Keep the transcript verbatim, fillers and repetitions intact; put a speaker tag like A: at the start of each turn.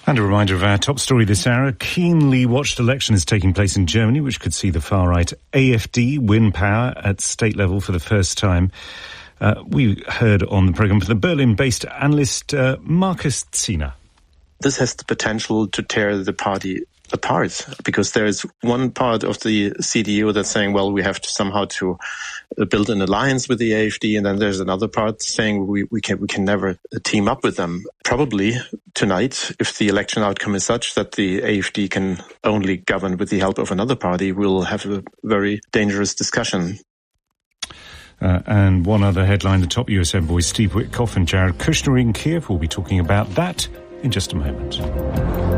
A: And a reminder of our top story this hour. A keenly watched election is taking place in Germany, which could see the far-right A F D win power at state level for the first time. Uh, we heard on the programme from the Berlin-based analyst uh, Markus Ziener.
B: This has the potential to tear the party apart, because there is one part of the C D U that's saying, well, we have to somehow to build an alliance with the A F D, and then there's another part saying we, we can we can never team up with them. Probably tonight, if the election outcome is such that the A F D can only govern with the help of another party, we'll have a very dangerous discussion.
A: Uh, and one other headline, the top U S envoys Steve Witkoff and Jared Kushner in Kiev will be talking about that in just a moment.